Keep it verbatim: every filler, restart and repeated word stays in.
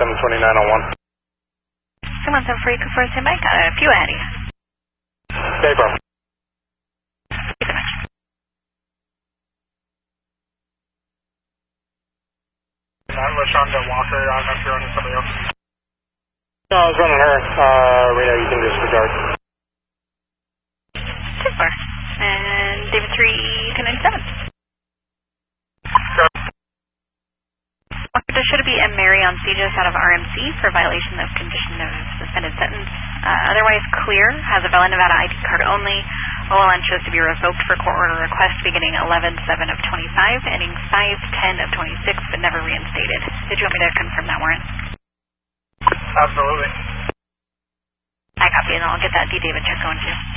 seven twenty-nine oh one. Someone seven for you, for standby. Got a few ahead of you. Okay, bro. I'm LaShonda Walker. I'm not sure running somebody else. No, I was running her. Uh, Reno, you can disregard. Super. And David three ten ninety-seven. Sure. There should be a Mary on C J S out of R M C for violation of condition of suspended sentence. Uh, otherwise clear, has a valid Nevada I D card only. O L N shows to be revoked for court order request beginning eleven seven of twenty-five, ending five ten of twenty-six, but never reinstated. Did you want me to confirm that warrant? Absolutely. I copy, and I'll get that D David check going too.